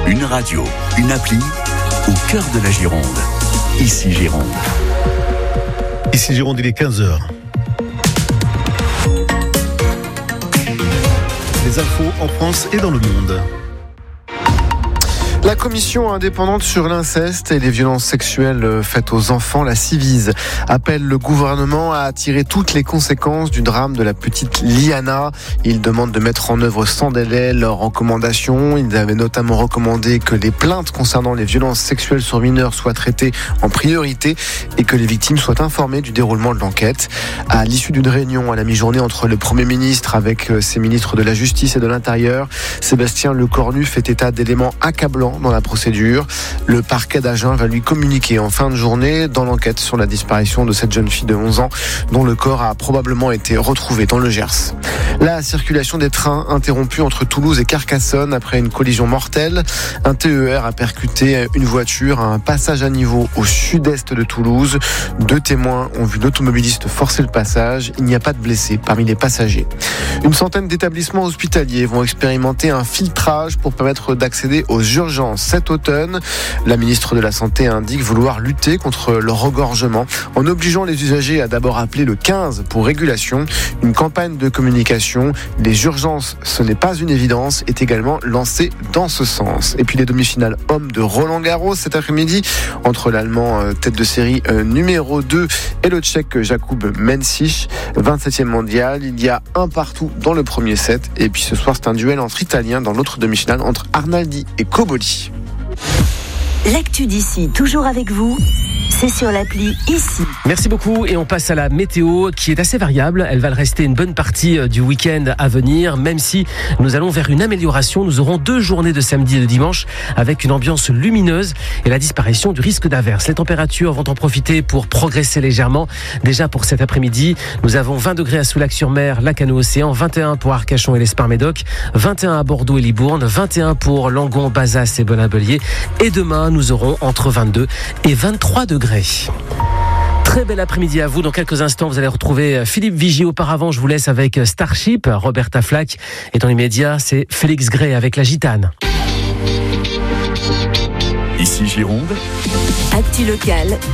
Une radio, une appli, au cœur de la Gironde. Ici Gironde. Ici Gironde, il est 15h. Les infos en France et dans le monde. La commission indépendante sur l'inceste et les violences sexuelles faites aux enfants, la Civise, appelle le gouvernement à tirer toutes les conséquences du drame de la petite Liana. Il demande de mettre en œuvre sans délai leurs recommandations. Ils avaient notamment recommandé que les plaintes concernant les violences sexuelles sur mineurs soient traitées en priorité et que les victimes soient informées du déroulement de l'enquête. À l'issue d'une réunion à la mi-journée entre le Premier ministre avec ses ministres de la Justice et de l'Intérieur, Sébastien Lecornu fait état d'éléments accablants dans la procédure. Le parquet d'Agen va lui communiquer en fin de journée dans l'enquête sur la disparition de cette jeune fille de 11 ans dont le corps a probablement été retrouvé dans le Gers. La circulation des trains interrompue entre Toulouse et Carcassonne après une collision mortelle. Un TER a percuté une voiture à un passage à niveau au sud-est de Toulouse. 2 témoins ont vu l'automobiliste forcer le passage. Il n'y a pas de blessés parmi les passagers. Une centaine d'établissements hospitaliers vont expérimenter un filtrage pour permettre d'accéder aux urgences cet automne. La ministre de la Santé indique vouloir lutter contre le regorgement en obligeant les usagers à d'abord appeler le 15 pour régulation. Une campagne de communication, les urgences, ce n'est pas une évidence, est également lancée dans ce sens. Et puis les demi-finales hommes de Roland-Garros cet après-midi entre l'Allemand tête de série numéro 2 et le Tchèque Jakub Mensich, 27e mondial. Il y a un partout dans le premier set. Et puis ce soir, c'est un duel entre Italiens dans l'autre demi-finale entre Arnaldi et Cobolli. L'actu d'ici, toujours avec vous, c'est sur l'appli Ici. Merci beaucoup et on passe à la météo qui est assez variable. Elle va le rester une bonne partie du week-end à venir, même si nous allons vers une amélioration. Nous aurons 2 journées de samedi et de dimanche avec une ambiance lumineuse et la disparition du risque d'averse. Les températures vont en profiter pour progresser légèrement. Déjà pour cet après-midi, nous avons 20 degrés à Soulac-sur-Mer, Lacanau-Océan, 21 pour Arcachon et l'Espar-Médoc, 21 à Bordeaux et Libourne, 21 pour Langon, Bazas et Belin-Bellier. Et demain, nous aurons entre 22 et 23 degrés. Très bel après-midi à vous. Dans quelques instants, vous allez retrouver Philippe Vigier. Auparavant, je vous laisse avec Starship, Roberta Flack. Et dans l'immédiat, c'est Félix Gray avec La Gitane. Ici Gironde. Actu locale,